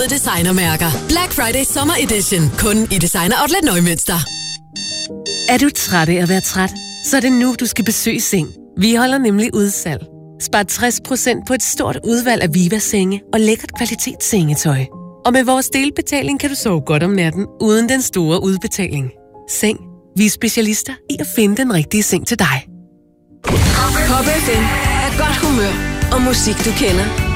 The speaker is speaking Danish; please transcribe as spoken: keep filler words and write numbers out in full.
designermærker. Black Friday Summer Edition. Kun i Designer Outlet Neumünster. Er du træt af at være træt? Så er det nu, du skal besøge Seng. Vi holder nemlig udsalg. Spar tres procent på et stort udvalg af Viva-senge og lækkert kvalitetssengetøj. Og med vores delbetaling kan du sove godt om natten, uden den store udbetaling. Seng. Vi er specialister i at finde den rigtige seng til dig. Pop F M er godt humør og musik, du kender.